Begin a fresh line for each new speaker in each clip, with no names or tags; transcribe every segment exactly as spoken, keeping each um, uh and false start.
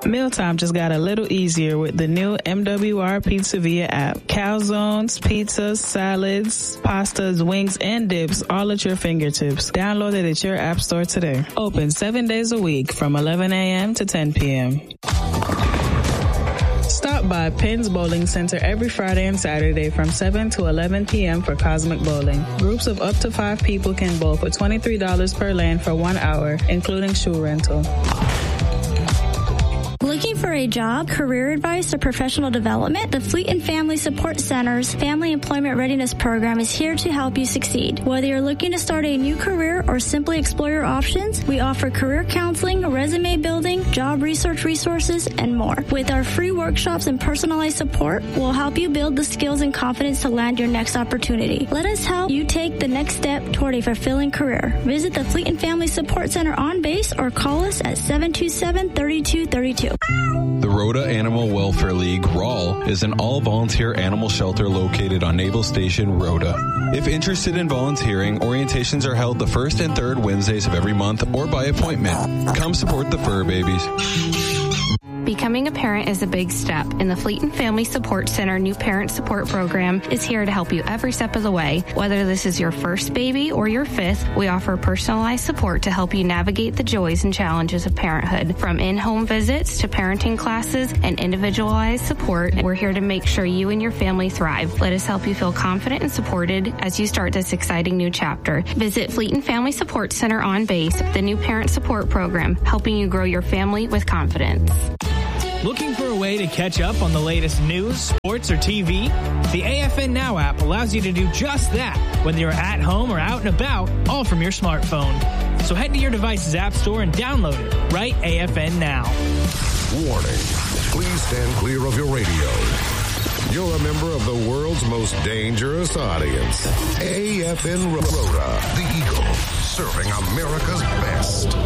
Mealtime just got a little easier with the new M W R Pizza Via app. Calzones, pizzas, salads, pastas, wings, and dips all at your fingertips. Download it at your app store today. Open seven days a week from eleven a.m. to ten p.m. Stop by Penn's Bowling Center every Friday and Saturday from seven to eleven p.m. for Cosmic Bowling. Groups of up to five people can bowl for twenty-three dollars per lane for one hour, including shoe rental.
Looking for a job, career advice, or professional development? The Fleet and Family Support Center's Family Employment Readiness Program is here to help you succeed. Whether you're looking to start a new career or simply explore your options, we offer career counseling, resume building, job research resources, and more. With our free workshops and personalized support, we'll help you build the skills and confidence to land your next opportunity. Let us help you take the next step toward a fulfilling career. Visit the Fleet and Family Support Center on base or call us at seven two seven, three two three two.
The Rhoda Animal Welfare League, R A L, is an all-volunteer animal shelter located on Naval Station, Rhoda. If interested in volunteering, orientations are held the first and third Wednesdays of every month or by appointment. Come support the fur babies.
Becoming a parent is a big step, and the Fleet and Family Support Center New Parent Support Program is here to help you every step of the way. Whether this is your first baby or your fifth, we offer personalized support to help you navigate the joys and challenges of parenthood. From in-home visits to parenting classes and individualized support, we're here to make sure you and your family thrive. Let us help you feel confident and supported as you start this exciting new chapter. Visit Fleet and Family Support Center on base, the New Parent Support Program, helping you grow your family with confidence.
Looking for a way to catch up on the latest news, sports, or T V? The A F N Now app allows you to do just that, whether you're at home or out and about, all from your smartphone. So head to your device's app store and download it. Write A F N Now.
Warning. Please stand clear of your radio. You're a member of the world's most dangerous audience. A F N Rhoda, the Eagle, serving America's best.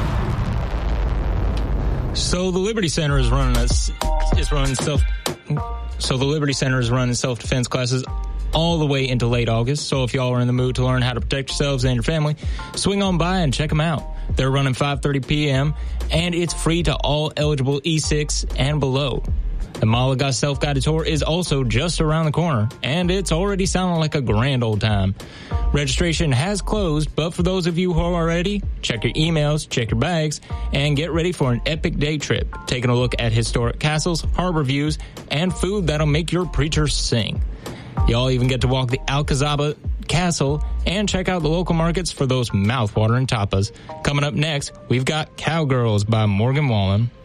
So the Liberty Center is running us is running self. So the Liberty Center is running self-defense classes all the way into late August. So if y'all are in the mood to learn how to protect yourselves and your family, swing on by and check them out. They're running five thirty p.m. and it's free to all eligible E six and below. The Malaga Self-Guided Tour is also just around the corner, and it's already sounding like a grand old time. Registration has closed, but for those of you who are ready, check your emails, check your bags, and get ready for an epic day trip, taking a look at historic castles, harbor views, and food that'll make your preacher sing. Y'all even get to walk the Alcazaba Castle and check out the local markets for those mouth-watering tapas. Coming up next, we've got Cowgirls by Morgan Wallen.